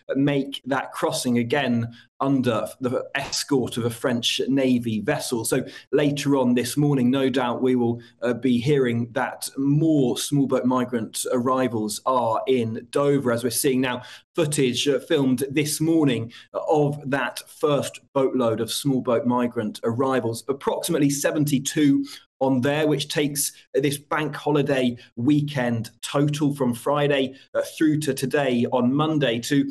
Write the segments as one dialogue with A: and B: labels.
A: make that crossing again under the escort of a French Navy vessel. So later on this morning, no doubt we will be hearing that more small boat migrant arrivals are in Dover, as we're seeing now footage filmed this morning of that first boatload of small boat migrant arrivals, approximately 72 on there, which takes this bank holiday weekend total from Friday through to today on Monday to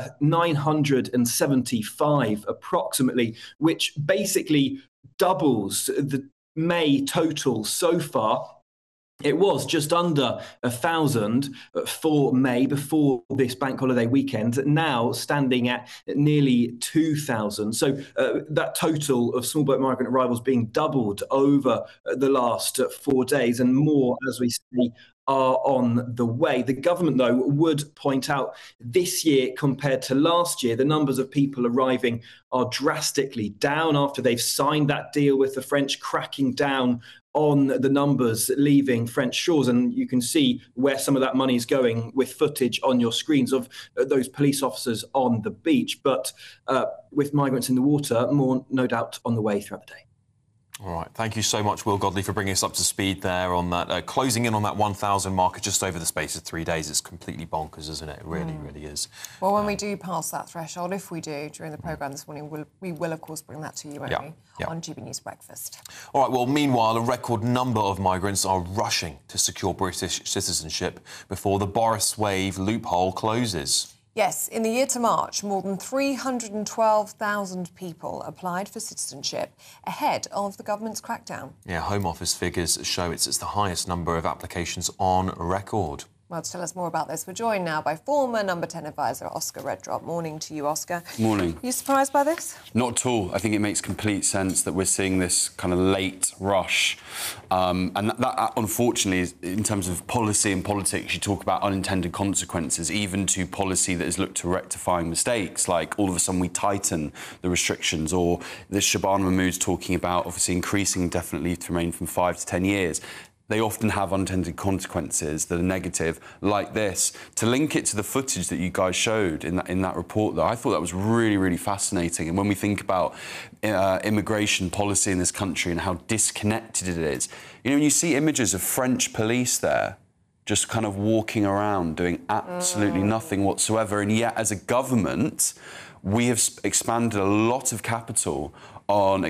A: 975 approximately, which basically doubles the May total so far. It was just under 1,000 for May before this bank holiday weekend, now standing at nearly 2,000. So that total of small boat migrant arrivals being doubled over the last 4 days, and more, as we say, are on the way. The government, though, would point out this year compared to last year, the numbers of people arriving are drastically down after they've signed that deal with the French, cracking down on the numbers leaving French shores. And you can see where some of that money is going with footage on your screens of those police officers on the beach. But with migrants in the water, more no doubt on the way throughout the day.
B: All right. Thank you so much, Will Godley, for bringing us up to speed there on that. Closing in on that 1,000 marker just over the space of 3 days. It's completely bonkers, isn't it? It really, really is.
C: Well, when we do pass that threshold, if we do, during the programme this morning, we will, of course, bring that to you, won't we, on GB News Breakfast. All
B: right, well, meanwhile, a record number of migrants are rushing to secure British citizenship before the Boris wave loophole closes.
C: Yes, in the year to March, more than 312,000 people applied for citizenship ahead of the government's crackdown.
B: Yeah, Home Office figures show it's the highest number of applications on record.
C: Well, to tell us more about this, we're joined now by former Number 10 advisor Oscar Reddrop. Morning to you, Oscar.
D: Morning.
C: Are you surprised by this?
D: Not at all. I think it makes complete sense that we're seeing this kind of late rush. And that, unfortunately, is, in terms of policy and politics, you talk about unintended consequences, even to policy that is looked to rectifying mistakes, like all of a sudden we tighten the restrictions, or the Shabana Mahmood's talking about obviously increasing indefinite leave to remain from 5 to 10 years. They often have unintended consequences that are negative, like this. To link it to the footage that you guys showed in that report, though, I thought that was really, really fascinating. And when we think about immigration policy in this country and how disconnected it is, you know, when you see images of French police there, just kind of walking around doing absolutely nothing whatsoever, and yet as a government, we have expended a lot of capital on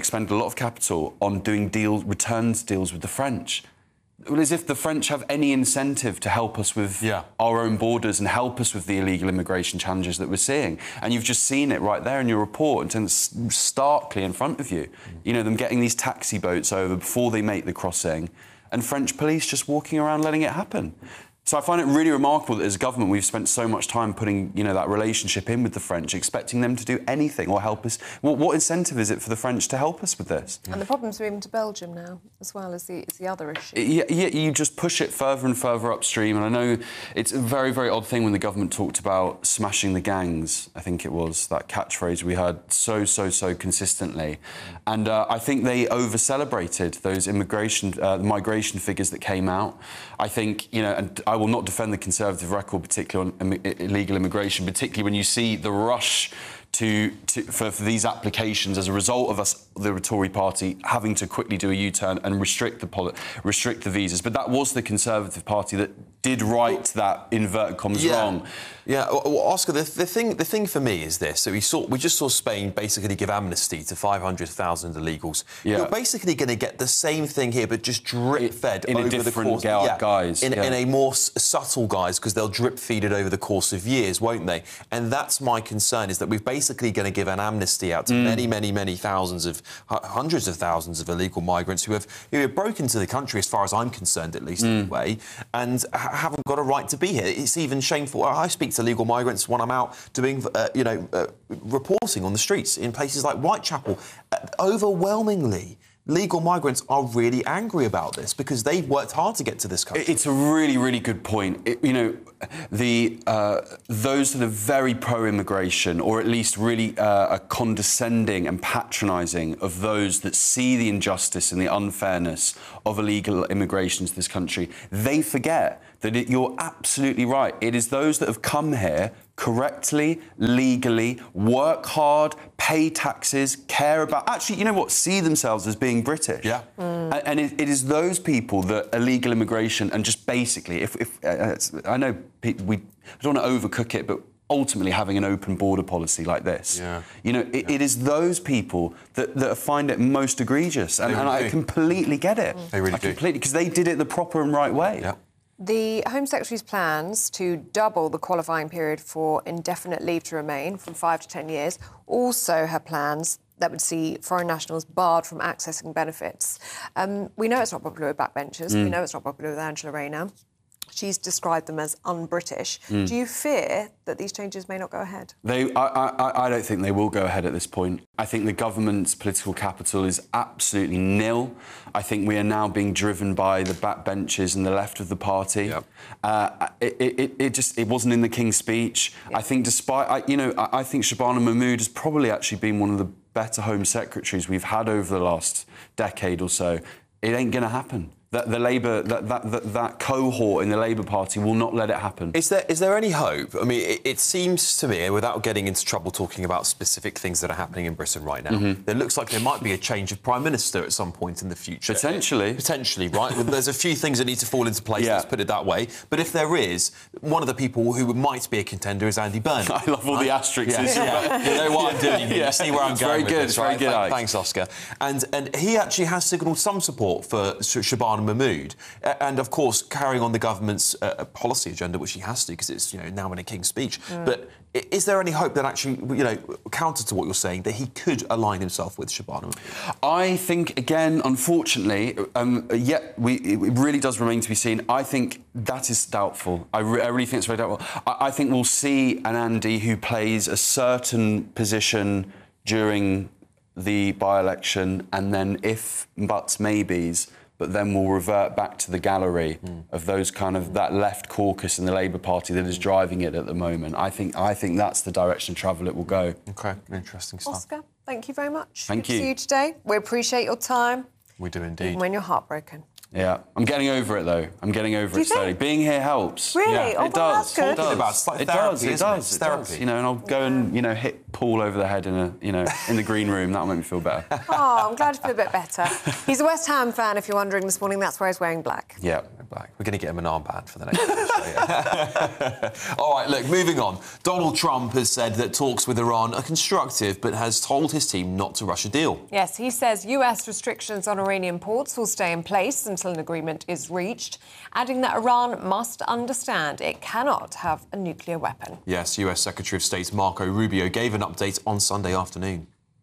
D: doing returns deals with the French. Well, as if the French have any incentive to help us with our own borders and help us with the illegal immigration challenges that we're seeing. And you've just seen it right there in your report, and it's starkly in front of you. You know, them getting these taxi boats over before they make the crossing, and French police just walking around letting it happen. So I find it really remarkable that as a government we've spent so much time putting, you know, that relationship in with the French, expecting them to do anything or help us. What incentive is it for the French to help us with this?
C: And the problem's moving to Belgium now, as well as the other issue.
D: Yeah, you just push it further and further upstream. And I know it's a very, very odd thing when the government talked about smashing the gangs. I think it was that catchphrase we heard so consistently. And I think they over-celebrated those migration figures that came out. I think, you know, and I will not defend the Conservative record, particularly on illegal immigration, particularly when you see the rush for these applications as a result of us, the Tory party, having to quickly do a U-turn and restrict the visas. But that was the Conservative Party that did right that, inverted commas, wrong.
B: Yeah, well, Oscar, the thing for me is this. So we just saw Spain basically give amnesty to 500,000 illegals. Yeah. You're basically going to get the same thing here, but just drip-fed
D: in
B: over
D: a different
B: the course.
D: guise.
B: In a more subtle guise, because they'll drip-feed it over the course of years, won't they? And that's my concern, is that we're basically going to give an amnesty out to many thousands of, hundreds of thousands of illegal migrants who have broken into the country, as far as I'm concerned, at least, anyway, and haven't got a right to be here. It's even shameful. I speak to legal migrants when I'm out doing, reporting on the streets in places like Whitechapel. Overwhelmingly, legal migrants are really angry about this because they've worked hard to get to this country.
D: It's a really, really good point. Those that are very pro-immigration, or at least really are condescending and patronising of those that see the injustice and the unfairness of illegal immigration to this country, they forget that you're absolutely right. It is those that have come here, correctly, legally, work hard, pay taxes, care about... Actually, you know what? See themselves as being British.
B: Yeah.
D: And it is those people that illegal immigration and just basically, I know we don't want to overcook it, but ultimately having an open border policy like this, it is those people that find it most egregious, and I completely get it.
B: They really do.
D: Completely, because they did it the proper and right way.
B: Yeah.
C: The Home Secretary's plans to double the qualifying period for indefinite leave to remain from 5 to 10 years also have plans that would see foreign nationals barred from accessing benefits. We know it's not popular with backbenchers. We know it's not popular with Angela Rayner. She's described them as un-British. Do you fear that these changes may not go ahead?
D: I don't think they will go ahead at this point. I think the government's political capital is absolutely nil. I think we are now being driven by the backbenchers and the left of the party.
B: Yep.
D: It wasn't in the King's speech. Yep. I think I think Shabana Mahmood has probably actually been one of the better Home Secretaries we've had over the last decade or so. It ain't going to happen. That cohort in the Labour Party will not let it happen.
B: Is there any hope? I mean, it seems to me, without getting into trouble talking about specific things that are happening in Britain right now, there looks like there might be a change of Prime Minister at some point in the future.
D: Potentially.
B: Potentially, right? Well, there's a few things that need to fall into place, let's put it that way. But if there is, one of the people who might be a contender is Andy Burnham.
D: I love all the asterisks.
B: Yeah. You know what I'm doing here. You see where I'm going with this, right?
D: Very good,
B: Thanks, Oscar. And he actually has signalled some support for Shabana Mahmood, and of course carrying on the government's policy agenda, which he has to because it's now in a King's speech. But is there any hope that actually, counter to what you're saying, that he could align himself with Shabana Mahmood?
D: I think again, unfortunately, it really does remain to be seen. I think that is doubtful. I really think it's very doubtful. I think we'll see an Andy who plays a certain position during the by-election, and then if buts, maybes, but then we'll revert back to the gallery of those that left caucus in the Labour Party that is driving it at the moment. I think that's the direction of travel it will go.
B: OK, interesting stuff.
C: Oscar, thank you very much.
D: Thank you.
C: Good to see you today. We appreciate your time.
B: We do indeed.
C: Even when you're heartbroken.
D: Yeah, I'm getting over it though. I'm getting over it slowly. Being here helps.
C: Really?
D: Yeah,
C: Oh,
D: it
C: well,
D: does.
C: that's good.
D: It does.
B: It's like
D: It
B: therapy,
D: does. It
B: isn't it?
D: does.
B: It's
D: It does.
B: therapy.
D: And I'll go and hit Paul over the head in the green room. That'll make me feel better.
C: Oh, I'm glad you feel a bit better. He's a West Ham fan, if you're wondering this morning. That's why he's wearing black.
D: Yeah.
B: Black. We're going to get him an armband for the next show. All right, look, moving on. Donald Trump has said that talks with Iran are constructive, but has told his team not to rush a deal.
C: Yes, he says US restrictions on Iranian ports will stay in place until an agreement is reached, adding that Iran must understand it cannot have a nuclear weapon.
B: Yes, US Secretary of State Marco Rubio gave an update on Sunday afternoon.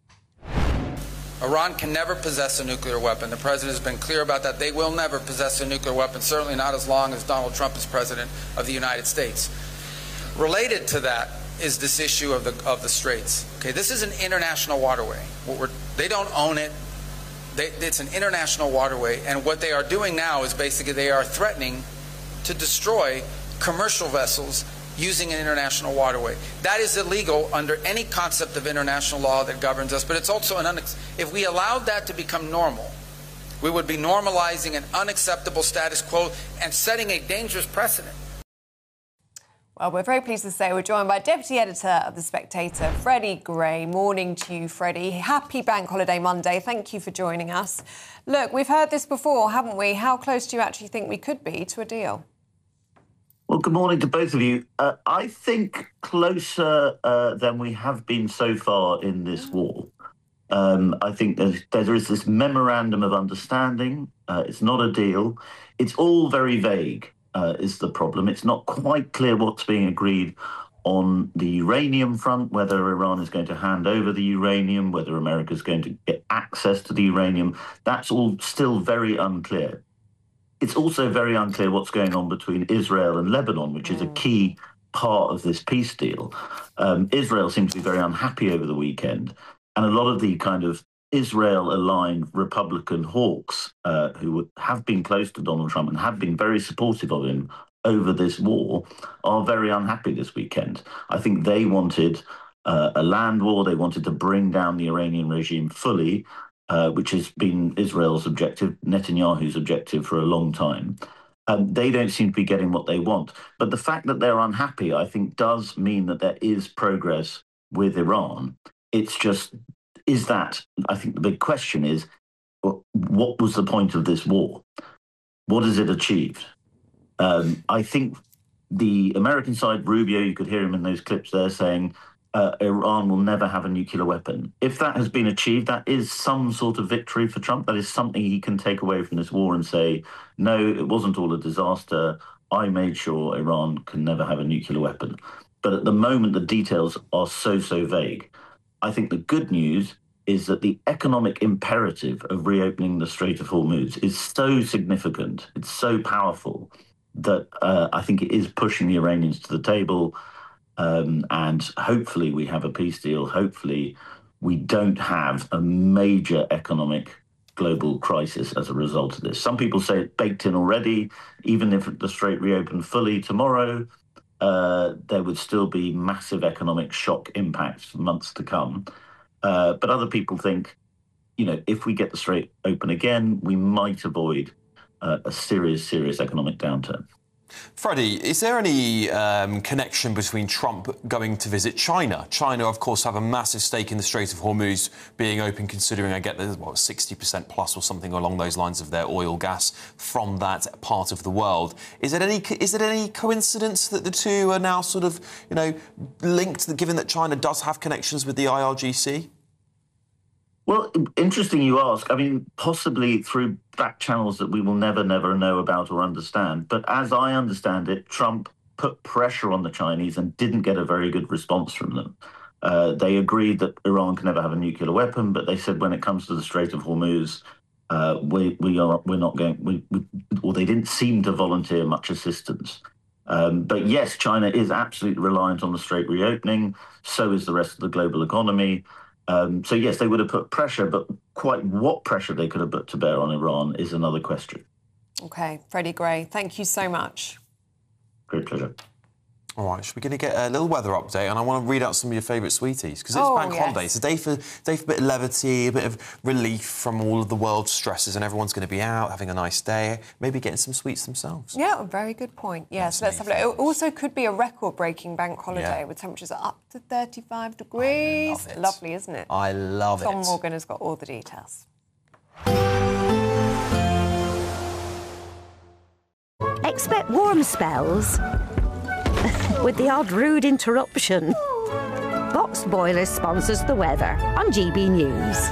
E: Iran can never possess a nuclear weapon. The president has been clear about that. They will never possess a nuclear weapon, certainly not as long as Donald Trump is president of the United States. Related to that is this issue of the Straits. Okay, this is an international waterway. They don't own it. It's an international waterway, and what they are doing now is basically they are threatening to destroy commercial vessels using an international waterway. That is illegal under any concept of international law that governs us, but it's also if we allowed that to become normal, we would be normalizing an unacceptable status quo and setting a dangerous precedent.
C: Well, we're very pleased to say we're joined by Deputy Editor of The Spectator, Freddie Gray. Morning to you, Freddie. Happy Bank Holiday Monday. Thank you for joining us. Look, we've heard this before, haven't we? How close do you actually think we could be to a deal?
F: Well, good morning to both of you. I think closer than we have been so far in this war. I think there is this memorandum of understanding. It's not a deal. It's all very vague, is the problem. It's not quite clear what's being agreed on the uranium front, whether Iran is going to hand over the uranium, whether America is going to get access to the uranium. That's all still very unclear. It's also very unclear what's going on between Israel and Lebanon, which is a key part of this peace deal. Israel seemed to be very unhappy over the weekend, and a lot of the kind of Israel-aligned Republican hawks who have been close to Donald Trump and have been very supportive of him over this war are very unhappy this weekend. I think they wanted a land war. They wanted to bring down the Iranian regime fully, which has been Israel's objective, Netanyahu's objective for a long time. They don't seem to be getting what they want. But the fact that they're unhappy, I think, does mean that there is progress with Iran. It's just, I think the big question is, what was the point of this war? What has it achieved? I think the American side, Rubio, you could hear him in those clips there saying, Iran will never have a nuclear weapon. If that has been achieved, that is some sort of victory for Trump. That is something he can take away from this war and say, no, it wasn't all a disaster. I made sure Iran can never have a nuclear weapon. But at the moment, the details are so vague. I think the good news is that the economic imperative of reopening the Strait of Hormuz is so significant, it's so powerful, that I think it is pushing the Iranians to the table. And hopefully we have a peace deal. Hopefully we don't have a major economic global crisis as a result of this. Some people say it's baked in already. Even if the Strait reopened fully tomorrow, there would still be massive economic shock impacts for months to come. But other people think, if we get the Strait open again, we might avoid a serious economic downturn.
B: Freddie, is there any connection between Trump going to visit China? China, of course, have a massive stake in the Strait of Hormuz being open, considering, I get, 60% plus or something along those lines of their oil, gas from that part of the world. Is it any coincidence that the two are now sort of, linked, given that China does have connections with the IRGC?
F: Well, interesting you ask. I mean, possibly through back channels that we will never know about or understand. But as I understand it, Trump put pressure on the Chinese and didn't get a very good response from them. They agreed that Iran can never have a nuclear weapon, but they said when it comes to the Strait of Hormuz, we're not going. Or they didn't seem to volunteer much assistance. But yes, China is absolutely reliant on the Strait reopening. So is the rest of the global economy. So, yes, they would have put pressure, but quite what pressure they could have put to bear on Iran is another question.
C: OK, Freddie Gray, thank you so much.
F: Great pleasure.
B: All right, we're going to get a little weather update, and I want to read out some of your favourite sweeties, because it's bank holiday. It's a day for a bit of levity, a bit of relief from all of the world's stresses, and everyone's going to be out, having a nice day, maybe getting some sweets themselves. Yeah,
C: a very good point. Yes, let's have a look. It also could be a record-breaking bank holiday with temperatures up to 35 degrees.
B: I love it.
C: Lovely, isn't it?
B: I love it.
C: Tom Morgan has got all the details.
G: Expect warm spells with the odd rude interruption. Box Boilers sponsors the weather on GB News.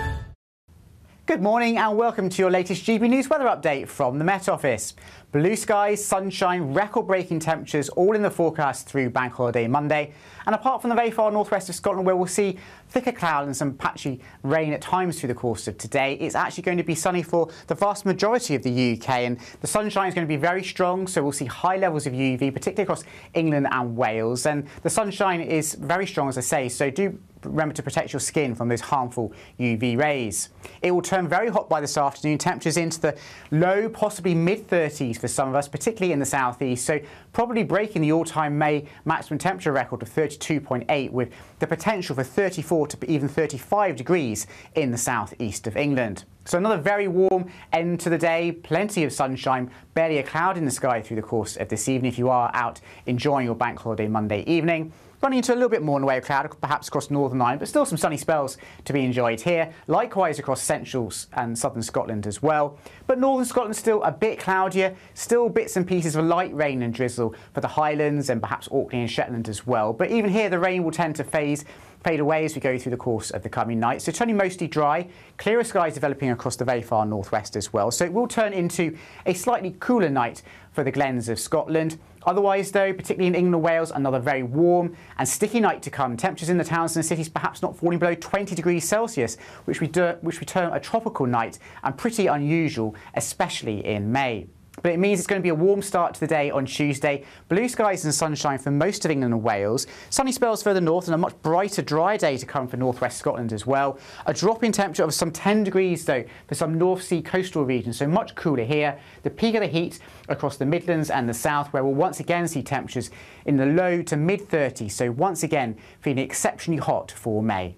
H: Good morning and welcome to your latest GB News weather update from the Met Office. Blue skies, sunshine, record-breaking temperatures all in the forecast through Bank Holiday Monday. And apart from the very far northwest of Scotland, where we'll see thicker cloud and some patchy rain at times through the course of today, it's actually going to be sunny for the vast majority of the UK. And the sunshine is going to be very strong, so we'll see high levels of UV, particularly across England and Wales. And the sunshine is very strong, as I say, so do remember to protect your skin from those harmful UV rays. It will turn very hot by this afternoon, temperatures into the low, possibly mid-30s for some of us, particularly in the southeast, so probably breaking the all-time May maximum temperature record of 32.8, with the potential for 34 to even 35 degrees in the southeast of England. So another very warm end to the day, plenty of sunshine, barely a cloud in the sky through the course of this evening if you are out enjoying your Bank Holiday Monday evening. Running into a little bit more in the way of cloud, perhaps across Northern Ireland, but still some sunny spells to be enjoyed here. Likewise across central and southern Scotland as well. But northern Scotland still a bit cloudier, still bits and pieces of light rain and drizzle for the Highlands and perhaps Orkney and Shetland as well. But even here the rain will tend to fade away as we go through the course of the coming night. So turning mostly dry, clearer skies developing across the very far northwest as well. So it will turn into a slightly cooler night for the glens of Scotland. Otherwise, though, particularly in England and Wales, another very warm and sticky night to come. Temperatures in the towns and cities perhaps not falling below 20 degrees Celsius, which we term a tropical night and pretty unusual, especially in May. But it means it's going to be a warm start to the day on Tuesday. Blue skies and sunshine for most of England and Wales. Sunny spells further north and a much brighter, dry day to come for northwest Scotland as well. A drop in temperature of some 10 degrees, though, for some North Sea coastal regions, so much cooler here. The peak of the heat across the Midlands and the south, where we'll once again see temperatures in the low to mid-30s, so once again feeling exceptionally hot for May.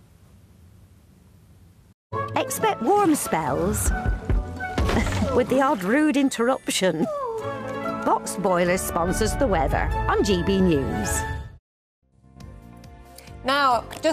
G: Expect warm spells with the odd rude interruption. Box Boilers sponsors the weather on GB News.
C: Now, just